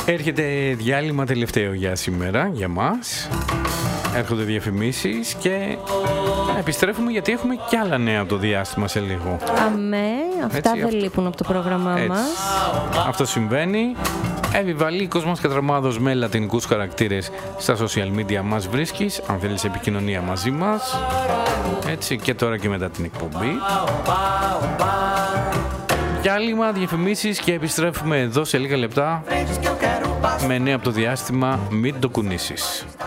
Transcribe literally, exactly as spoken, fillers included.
Έρχεται διάλειμμα τελευταίο για σήμερα, για μας. Έρχονται διαφημίσεις και επιστρέφουμε γιατί έχουμε κι άλλα νέα από το διάστημα σε λίγο. Αμέ, αυτά Έτσι, δεν αυτό. λείπουν από το πρόγραμμά Έτσι. μας. Αυτό συμβαίνει. Επιβαλίκος μας κατραμάδος με λατινικούς χαρακτήρες στα social media μας βρίσκεις. Αν θέλεις επικοινωνία μαζί μας. Έτσι και τώρα και μετά την εκπομπή. Διάλειμμα, διαφημίσεις και επιστρέφουμε εδώ σε λίγα λεπτά με νέα από το διάστημα. Μην το κουνήσεις.